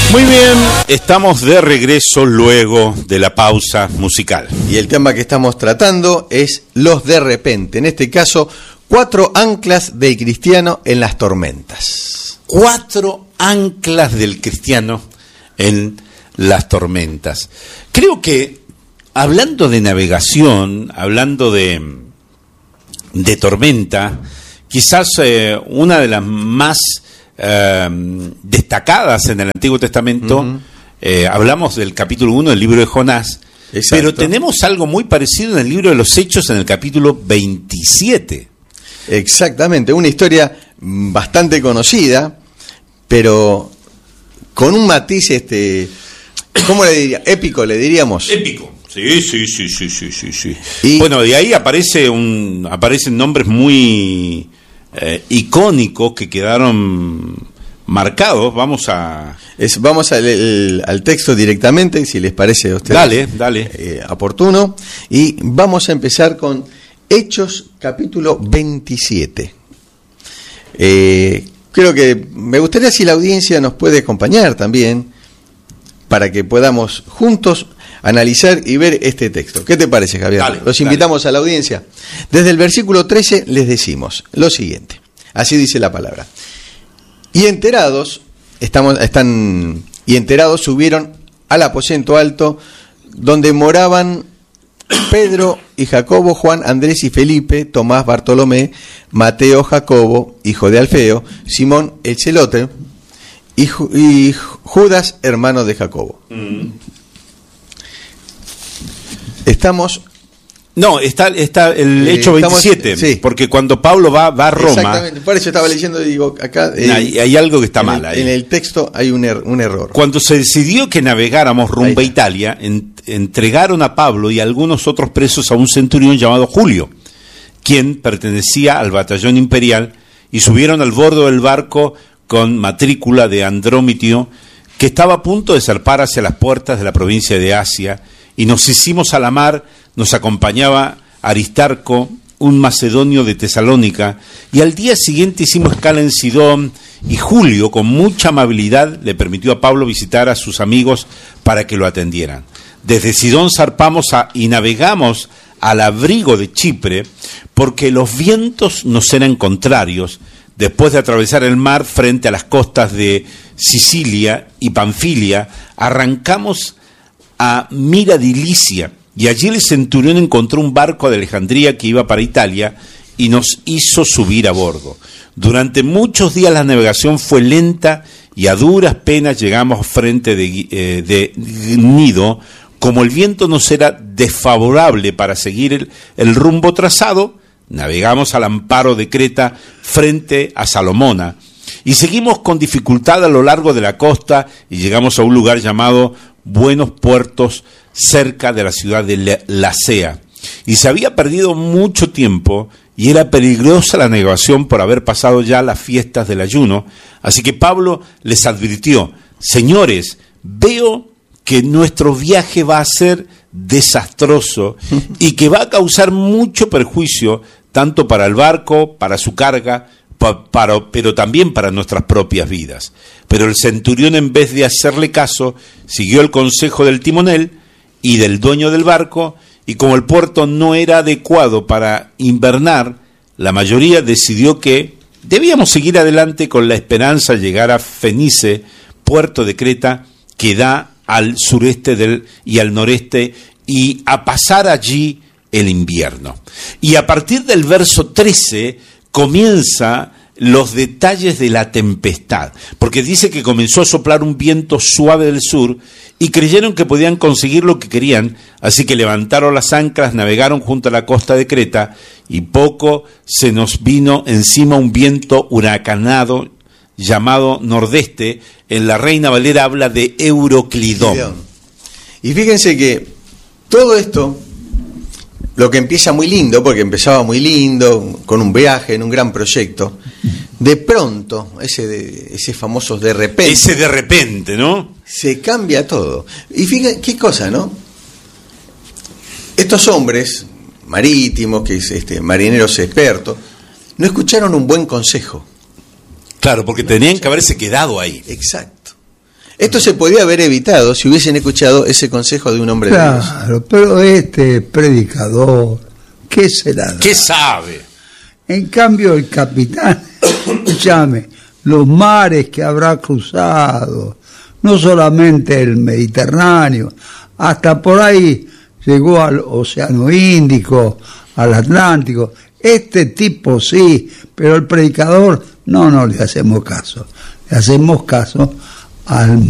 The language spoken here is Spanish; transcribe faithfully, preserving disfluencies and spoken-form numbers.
Muy bien, estamos de regreso luego de la pausa musical. Y el tema que estamos tratando es los de repente. En este caso, cuatro anclas del cristiano en las tormentas. Cuatro anclas del cristiano en las tormentas. Creo que, hablando de navegación, hablando de, de tormenta, quizás eh, una de las más eh, destacadas en el Antiguo Testamento, uh-huh. eh, hablamos del capítulo uno del libro de Jonás, exacto. Pero tenemos algo muy parecido en el libro de los Hechos en el capítulo veintisiete. Exactamente, una historia bastante conocida, pero con un matiz, este, ¿cómo le diría? Épico, le diríamos. Épico. Sí, sí, sí, sí, sí, sí, sí. Y bueno, de ahí aparece un, aparecen nombres muy eh, icónicos que quedaron marcados. Vamos a es, vamos al, el, al texto directamente, si les parece a ustedes. Dale, dale. Eh, oportuno. Y vamos a empezar con Hechos capítulo veintisiete. Eh, creo que me gustaría si la audiencia nos puede acompañar también para que podamos juntos analizar y ver este texto. ¿Qué te parece, Javier? Dale, Los invitamos dale. a la audiencia. Desde el versículo trece les decimos lo siguiente. Así dice la palabra. Y enterados, estamos, están, y enterados subieron al aposento alto donde moraban Pedro y Jacobo, Juan, Andrés y Felipe, Tomás, Bartolomé, Mateo, Jacobo, hijo de Alfeo, Simón el celote y, y Judas, hermano de Jacobo. Mm. Estamos... No, está, está el eh, Hecho estamos, veintisiete, sí. Porque cuando Pablo va, va a Roma... Exactamente, por eso estaba leyendo, digo, acá... Eh, hay, hay algo que está en mal el, ahí. En el texto hay un, er, un error. Cuando se decidió que navegáramos rumbo a Italia, en, entregaron a Pablo y a algunos otros presos a un centurión llamado Julio, quien pertenecía al batallón imperial, y subieron al bordo del barco con matrícula de Andrómitio, que estaba a punto de zarpar hacia las puertas de la provincia de Asia, y nos hicimos a la mar. Nos acompañaba Aristarco, un macedonio de Tesalónica, y al día siguiente hicimos escala en Sidón, y Julio, con mucha amabilidad, le permitió a Pablo visitar a sus amigos para que lo atendieran. Desde Sidón zarpamos a, y navegamos al abrigo de Chipre, porque los vientos nos eran contrarios. Después de atravesar el mar frente a las costas de Sicilia y Panfilia, arrancamos a Miradilicia, y allí el centurión encontró un barco de Alejandría que iba para Italia y nos hizo subir a bordo. Durante muchos días la navegación fue lenta y a duras penas llegamos frente de, eh, de Gnido. Como el viento nos era desfavorable para seguir el, el rumbo trazado, navegamos al amparo de Creta frente a Salomona y seguimos con dificultad a lo largo de la costa y llegamos a un lugar llamado Buenos Puertos, cerca de la ciudad de Lasea. Y se había perdido mucho tiempo y era peligrosa la navegación por haber pasado ya las fiestas del ayuno. Así que Pablo les advirtió: señores, veo que nuestro viaje va a ser desastroso y que va a causar mucho perjuicio tanto para el barco, para su carga, pa, para, pero también para nuestras propias vidas. Pero el centurión, en vez de hacerle caso, siguió el consejo del timonel y del dueño del barco, y como el puerto no era adecuado para invernar, la mayoría decidió que debíamos seguir adelante con la esperanza de llegar a Fenice, puerto de Creta, que da al sureste del, y al noreste, y a pasar allí el invierno. Y a partir del verso trece comienza los detalles de la tempestad, porque dice que comenzó a soplar un viento suave del sur y creyeron que podían conseguir lo que querían, así que levantaron las anclas, navegaron junto a la costa de Creta y poco se nos vino encima un viento huracanado llamado nordeste. En la Reina Valera habla de Euroclidón. Y fíjense que todo esto, lo que empieza muy lindo, porque empezaba muy lindo, con un viaje, en un gran proyecto, de pronto, ese, de, ese famoso de repente... Ese de repente, ¿no? Se cambia todo. Y fíjense, qué cosa, ¿no? Estos hombres marítimos, que es este, marineros expertos, no escucharon un buen consejo. Claro, porque no tenían escucharon. que haberse quedado ahí. Exacto. Esto se podía haber evitado si hubiesen escuchado ese consejo de un hombre claro, de Dios. Claro, pero este predicador, ¿qué será? ¿Qué sabe? En cambio, el capitán, escúchame, los mares que habrá cruzado, no solamente el Mediterráneo, hasta por ahí llegó al Océano Índico, al Atlántico. Este tipo sí, pero el predicador no, no le hacemos caso. Le hacemos caso al